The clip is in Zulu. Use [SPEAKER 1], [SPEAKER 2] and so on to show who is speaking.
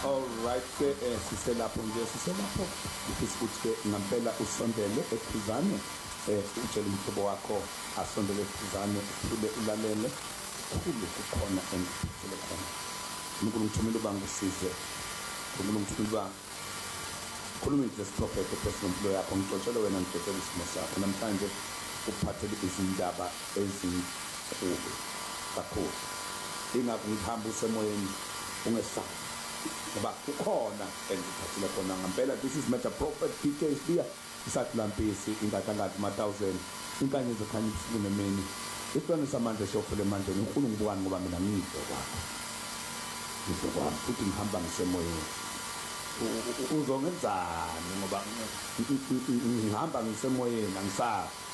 [SPEAKER 1] Alright ke siselapho ngifisa ukuthi ke ngempela usondele ekhuzane utshela umhlobo wakho asondele ekhuzane ule ulalele khulu kukhona engikuphile khona uNkulunkulu ngithumela ubangisize uNkulunkulu ngithumela khuluma into lesiprophet esimpilo yakho ngixoxele wena ngixoxele isimo sakho namhlanje uphathele izindaba ezinkulu kakhulu ingakho ngihamba usemoyeni ungesabi ngoba kukhona engiphathele khona ngempela. This is Meta Prophet PK Spear isahlampisi ingakangathi 1000 inkanye ezokhanya ubusuku nemini isibone samandla shofele emandleni uNkulunkulu ngibukani ngoba mina ngizokwazi futhi ngihamba ngisemoyeni uzongenzani ngoba ngihamba ngisemoyeni angisazi